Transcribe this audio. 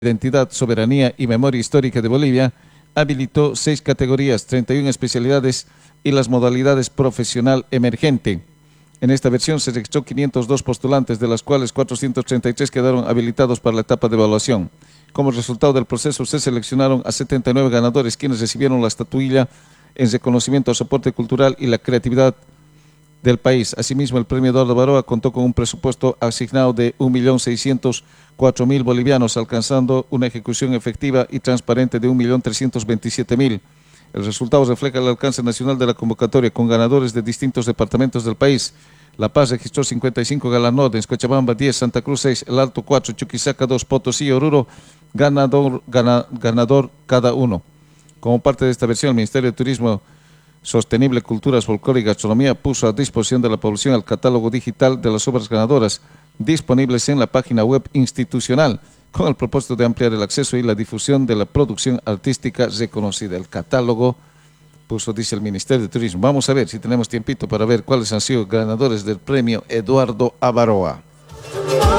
Identidad, Soberanía y Memoria Histórica de Bolivia, habilitó 6 categorías, 31 especialidades y las modalidades profesional emergente. En esta versión se registró 502 postulantes, de las cuales 433 quedaron habilitados para la etapa de evaluación. Como resultado del proceso, se seleccionaron a 79 ganadores, quienes recibieron la estatuilla en reconocimiento al soporte cultural y la creatividad del país. Asimismo, el premio Eduardo Avaroa contó con un presupuesto asignado de 1.604.000 bolivianos, alcanzando una ejecución efectiva y transparente de 1.327.000. El resultado refleja el alcance nacional de la convocatoria, con ganadores de distintos departamentos del país. La Paz registró 55 galardones, Cochabamba 10, Santa Cruz 6, El Alto 4, Chuquisaca 2, Potosí y Oruro ganador cada uno. Como parte de esta versión, el Ministerio de Turismo, Sostenible, Culturas, Folclore y Gastronomía puso a disposición de la población el catálogo digital de las obras ganadoras, disponibles en la página web institucional, con el propósito de ampliar el acceso y la difusión de la producción artística reconocida. El catálogo puso, dice el Ministerio de Turismo. Vamos a ver si tenemos tiempito para ver cuáles han sido ganadores del premio Eduardo Avaroa.